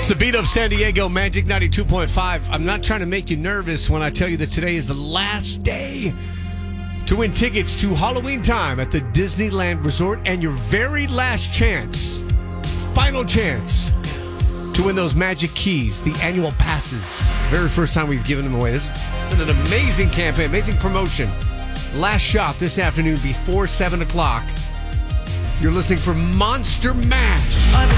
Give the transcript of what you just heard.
the beat of San Diego, Magic 92.5. I'm not trying to make you nervous when I tell you that today is the last day to win tickets to Halloween Time at the Disneyland Resort, and your very last chance, final chance, to win those Magic Keys, the annual passes. Very first time we've given them away. This has been an amazing campaign, amazing promotion. Last shot this afternoon before 7 o'clock. You're listening for Monster Mash.